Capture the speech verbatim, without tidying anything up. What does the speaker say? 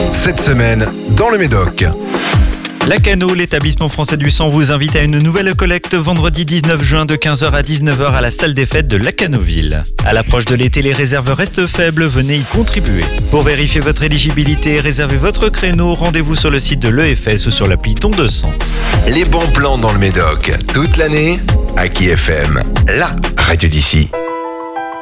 Cette semaine, dans le Médoc. Lacano, l'établissement français du sang, vous invite à une nouvelle collecte vendredi dix-neuf juin de quinze heures à dix-neuf heures à la salle des fêtes de Lacanoville. À l'approche de l'été, les réserves restent faibles, venez y contribuer. Pour vérifier votre éligibilité et réserver votre créneau, rendez-vous sur le site de l'E F S ou sur l'appli Ton deux cents. Les bons plans dans le Médoc, toute l'année, Aki F M, la radio d'ici.